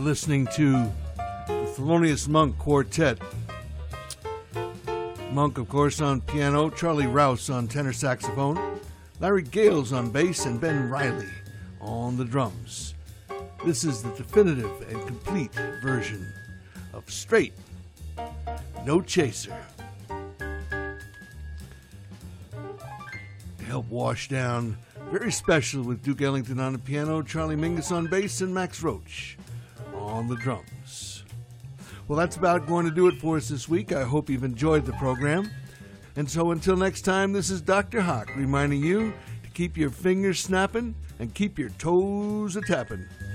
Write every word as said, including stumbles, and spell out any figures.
listening to the Thelonious Monk Quartet. Monk, of course, on piano, Charlie Rouse on tenor saxophone, Larry Gales on bass, and Ben Riley on the drums. This is the definitive and complete version of Straight, No Chaser. To help wash down, very special with Duke Ellington on the piano, Charlie Mingus on bass, and Max Roach on the drums. Well, that's about going to do it for us this week. I hope you've enjoyed the program. And so until next time, this is Doctor Hock reminding you to keep your fingers snapping and keep your toes a-tapping.